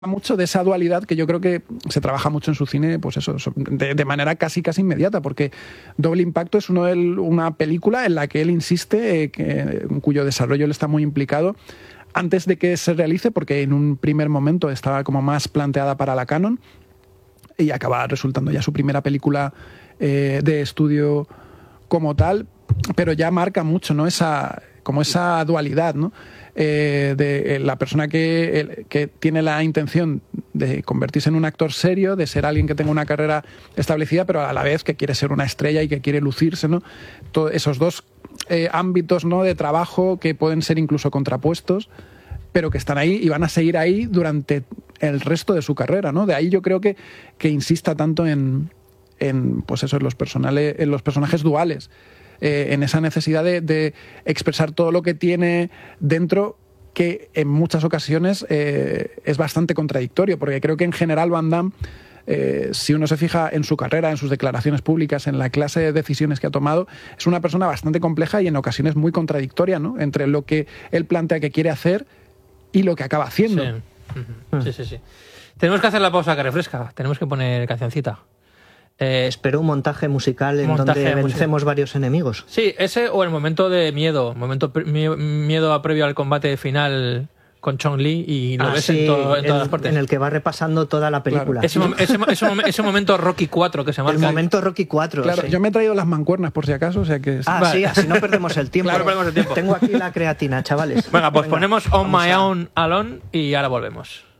mucho de esa dualidad que yo creo que se trabaja mucho en su cine, pues eso, de manera casi inmediata, porque Doble Impacto es una película en la que él insiste, en cuyo desarrollo él está muy implicado, antes de que se realice, porque en un primer momento estaba como más planteada para la Canon, y acaba resultando ya su primera película de estudio como tal, pero ya marca mucho, ¿no? esa dualidad, ¿no? De la persona que tiene la intención de convertirse en un actor serio, de ser alguien que tenga una carrera establecida, pero a la vez que quiere ser una estrella y que quiere lucirse, ¿no? Esos dos ámbitos, ¿no?, de trabajo que pueden ser incluso contrapuestos, pero que están ahí y van a seguir ahí durante el resto de su carrera, ¿no? De ahí yo creo que insista tanto pues eso, en los personajes duales. En esa necesidad de expresar todo lo que tiene dentro, que en muchas ocasiones es bastante contradictorio, porque creo que en general Van Damme, si uno se fija en su carrera, en sus declaraciones públicas, en la clase de decisiones que ha tomado, es una persona bastante compleja y en ocasiones muy contradictoria, ¿no?, entre lo que él plantea que quiere hacer y lo que acaba haciendo. Sí. Tenemos que hacer la pausa que refresca, tenemos que poner cancioncita. Espero un montaje musical en donde vencemos varios enemigos. Sí, ese o el momento de miedo, miedo previo al combate final con Chong-Li, y lo ves en todas las partes. En el que va repasando toda la película. Claro. Ese momento Rocky 4 que se marca. El momento Rocky 4. Claro, sí. Yo me he traído las mancuernas por si acaso, o sea que... Sí, así no perdemos el tiempo. Claro, perdemos el tiempo. Tengo aquí la creatina, chavales. Venga, pues ponemos On My Own Alone y ahora volvemos.